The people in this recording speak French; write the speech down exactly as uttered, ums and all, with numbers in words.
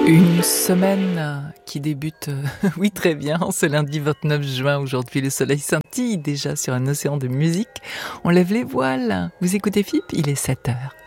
Une semaine qui débute, euh, oui très bien, ce lundi vingt-neuf juin. Aujourd'hui le soleil scintille déjà sur un océan de musique. On lève les voiles. Vous écoutez F I P, il est sept heures.